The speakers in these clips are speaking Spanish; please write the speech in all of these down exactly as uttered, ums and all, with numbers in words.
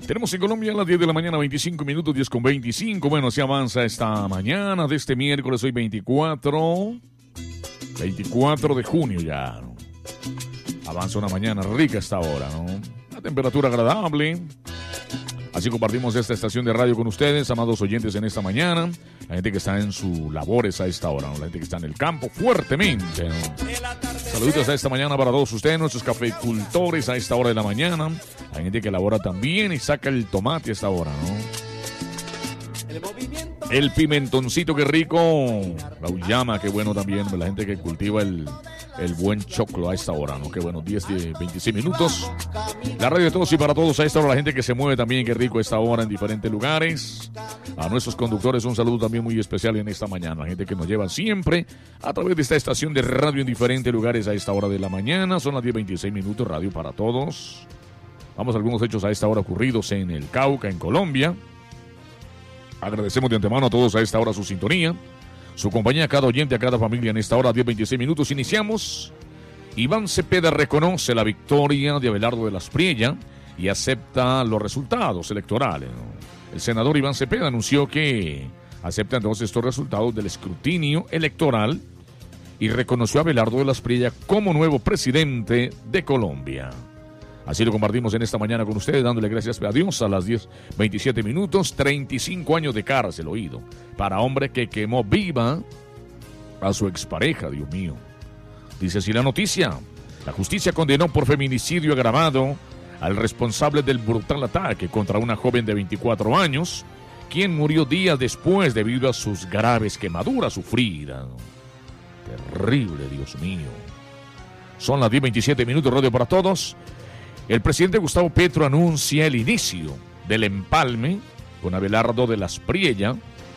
Tenemos en Colombia a las diez de la mañana, veinticinco minutos, diez con veinticinco. Bueno, se avanza esta mañana de este miércoles, hoy veinticuatro, veinticuatro de junio ya, ¿no? Avanza una mañana rica esta hora, ¿no? La temperatura agradable. Así compartimos esta estación de radio con ustedes, amados oyentes, en esta mañana. La gente que está en sus labores a esta hora, ¿no? La gente que está en el campo fuertemente, ¿no? Saluditos a esta mañana para todos ustedes, nuestros cafeicultores a esta hora de la mañana. La gente que labora también y saca el tomate a esta hora, ¿no? El pimentoncito, qué rico. La uyama, qué bueno también. La gente que cultiva el, el buen choclo a esta hora, ¿no? Qué bueno, diez, veintiséis minutos. La radio de todos y para todos a esta hora. La gente que se mueve también, qué rico a esta hora en diferentes lugares. A nuestros conductores un saludo también muy especial en esta mañana. La gente que nos lleva siempre a través de esta estación de radio en diferentes lugares a esta hora de la mañana. Son las diez veintiséis minutos, radio para todos. Vamos a algunos hechos a esta hora ocurridos en el Cauca, en Colombia. Agradecemos de antemano a todos a esta hora su sintonía, su compañía, a cada oyente, a cada familia en esta hora, diez veintiséis minutos. Iniciamos. Iván Cepeda reconoce la victoria de Abelardo de la Espriella y acepta los resultados electorales. El senador Iván Cepeda anunció que acepta entonces estos resultados del escrutinio electoral y reconoció a Abelardo de la Espriella como nuevo presidente de Colombia. Así lo compartimos en esta mañana con ustedes, dándole gracias a Dios a las diez veintisiete minutos. treinta y cinco años de cárcel, oído, para hombre que quemó viva a su expareja, Dios mío. Dice así la noticia: la justicia condenó por feminicidio agravado al responsable del brutal ataque contra una joven de veinticuatro años, quien murió días después debido a sus graves quemaduras sufridas. Terrible, Dios mío. Son las diez veintisiete minutos, radio para todos. El presidente Gustavo Petro anuncia el inicio del empalme con Abelardo de la Espriella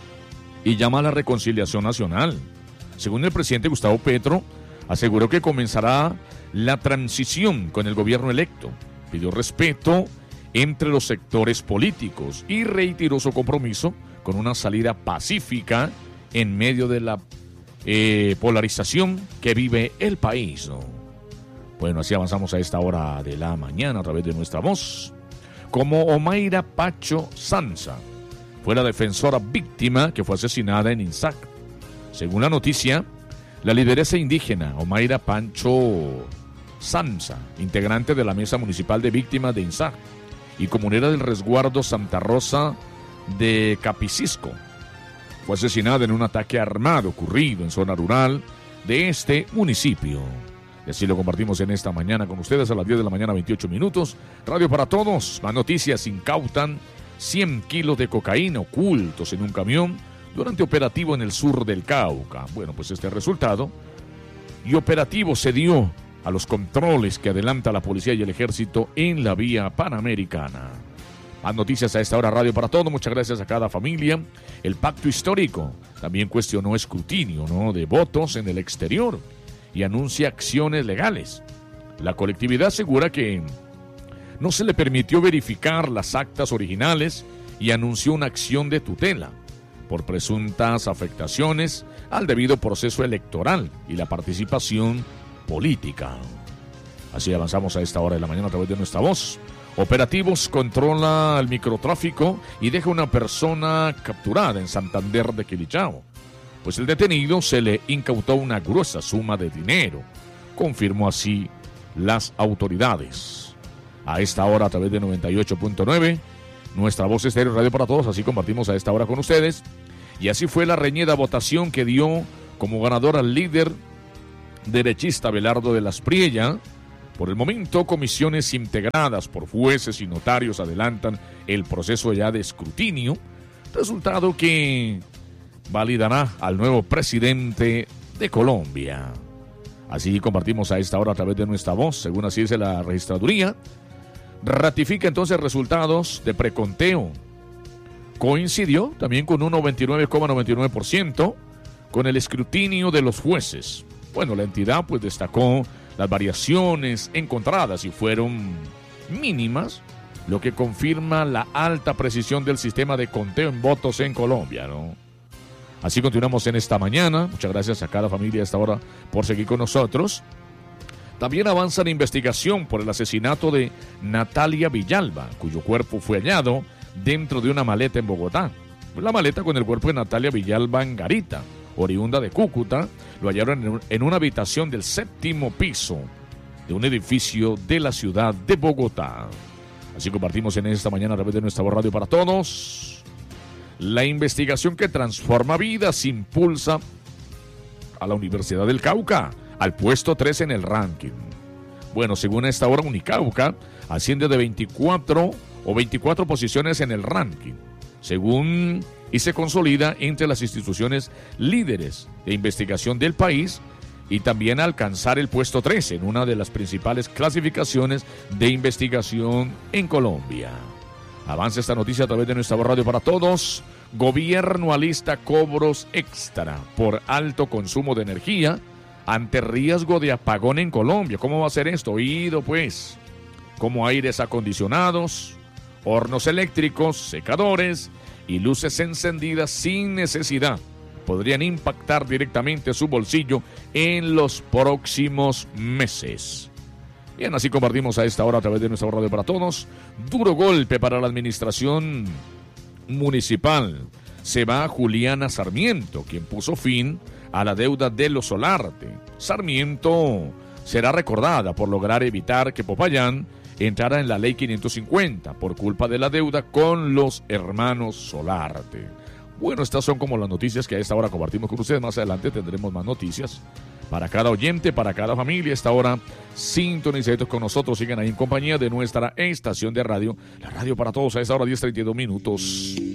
y llama a la reconciliación nacional. Según el presidente Gustavo Petro, aseguró que comenzará la transición con el gobierno electo. Pidió respeto entre los sectores políticos y reiteró su compromiso con una salida pacífica en medio de la eh, polarización que vive el país, ¿no? Bueno, así avanzamos a esta hora de la mañana a través de nuestra voz. Como Omaira Pacho Sanza fue la defensora víctima que fue asesinada en Insac. Según la noticia, la lideresa indígena Omaira Pancho Sanza, integrante de la Mesa Municipal de Víctimas de Insac y comunera del resguardo Santa Rosa de Capicisco, fue asesinada en un ataque armado ocurrido en zona rural de este municipio. Y así lo compartimos en esta mañana con ustedes a las diez de la mañana, veintiocho minutos. Radio para todos. Más noticias: incautan cien kilos de cocaína ocultos en un camión durante operativo en el sur del Cauca. Bueno, pues este resultado y operativo se dio a los controles que adelanta la policía y el ejército en la vía panamericana. Más noticias a esta hora, radio para todos. Muchas gracias a cada familia. El pacto histórico también cuestionó escrutinio, ¿no?, de votos en el exterior y anuncia acciones legales. La colectividad asegura que no se le permitió verificar las actas originales y anunció una acción de tutela por presuntas afectaciones al debido proceso electoral y la participación política. Así avanzamos a esta hora de la mañana a través de nuestra voz. Operativos controla el microtráfico y deja una persona capturada en Santander de Quilichao. Pues el detenido se le incautó una gruesa suma de dinero, confirmó así las autoridades. A esta hora a través de noventa y ocho punto nueve, nuestra voz estéreo radio para todos, así compartimos a esta hora con ustedes. Y así fue la reñida votación que dio como ganador al líder derechista Abelardo de la Espriella. Por el momento, comisiones integradas por jueces y notarios adelantan el proceso ya de escrutinio, resultado que validará al nuevo presidente de Colombia. Así compartimos a esta hora a través de nuestra voz, según así dice la registraduría. Ratifica entonces resultados de preconteo. Coincidió también con un noventa y nueve coma noventa y nueve por ciento con el escrutinio de los jueces. Bueno, la entidad pues destacó las variaciones encontradas y fueron mínimas, lo que confirma la alta precisión del sistema de conteo en votos en Colombia, ¿no? Así continuamos en esta mañana. Muchas gracias a cada familia a esta hora por seguir con nosotros. También avanza la investigación por el asesinato de Natalia Villalba, cuyo cuerpo fue hallado dentro de una maleta en Bogotá. La maleta con el cuerpo de Natalia Villalba Angarita, oriunda de Cúcuta, lo hallaron en una habitación del séptimo piso de un edificio de la ciudad de Bogotá. Así compartimos en esta mañana a través de nuestra voz radio para todos. La investigación que transforma vidas impulsa a la Universidad del Cauca al puesto tres en el ranking. Bueno, según esta hora, Unicauca asciende de veinticuatro o veinticuatro posiciones en el ranking, según y se consolida entre las instituciones líderes de investigación del país y también alcanzar el puesto tres en una de las principales clasificaciones de investigación en Colombia. Avanza esta noticia a través de nuestra voz radio para todos. Gobierno alista cobros extra por alto consumo de energía ante riesgo de apagón en Colombia. ¿Cómo va a ser esto? Oído pues, como aires acondicionados, hornos eléctricos, secadores y luces encendidas sin necesidad podrían impactar directamente su bolsillo en los próximos meses. Bien, así compartimos a esta hora a través de nuestra radio para todos. Duro golpe para la administración municipal. Se va Juliana Sarmiento, quien puso fin a la deuda de los Solarte. Sarmiento será recordada por lograr evitar que Popayán entrara en la ley quinientos cincuenta por culpa de la deuda con los hermanos Solarte. Bueno, estas son como las noticias que a esta hora compartimos con ustedes. Más adelante tendremos más noticias para cada oyente, para cada familia. A esta hora, sintonizados con nosotros, siguen ahí en compañía de nuestra estación de radio, la radio para todos. A esta hora, diez treinta y dos minutos.